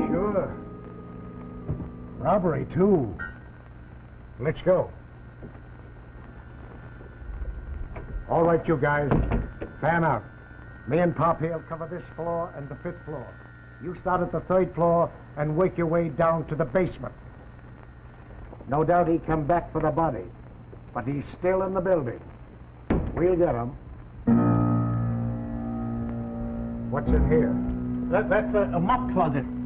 Sure. Robbery, too. Let's go. All right, you guys. Fan out. Me and Pop here'll cover this floor and the 5th floor. You start at the 3rd floor and work your way down to the basement. No doubt he come back for the body, but he's still in the building. We'll get him. What's in here? That's a mop closet.